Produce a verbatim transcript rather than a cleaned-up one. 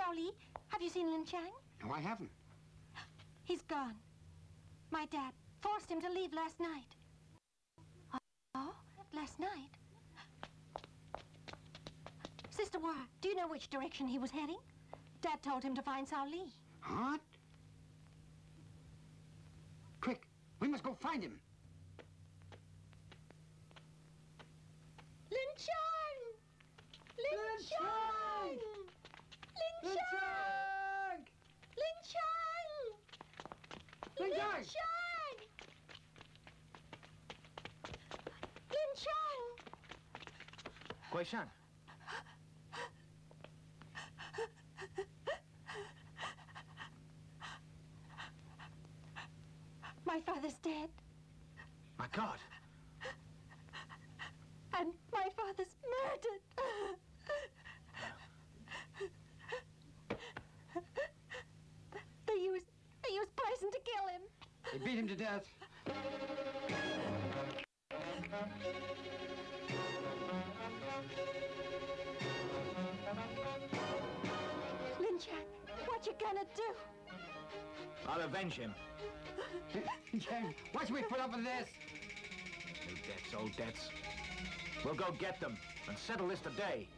Sao Li, have you seen Lin Chang? No, I haven't. He's gone. My dad forced him to leave last night. Oh, last night? Sister Hua, do you know which direction he was heading? Dad told him to find Sao Li. What? Quick, we must go find him. Lin Chang! Lin, Lin Chang! Chang! Lin Chang! Lin Chang! Lin Chang! Lin Chang! Gui Shan. My father's dead. My God. And my father's murdered. They used, they used poison to kill him. They beat him to death. Lin Chang, what you gonna do? I'll avenge him. Chang, why should we put up with this? New debts, old debts. We'll go get them and settle this today.